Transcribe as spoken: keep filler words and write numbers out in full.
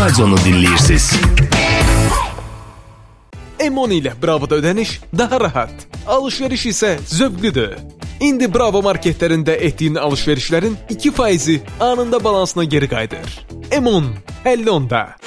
radionu dinləyirsiniz. M on ilə Bravo'da ödəniş daha rahat, alışveriş isə zövqlüdür. İndi Bravo marketlərində etdiyin alışverişlərin iki faizi anında balansına geri qayıdır. M on, əlli onda.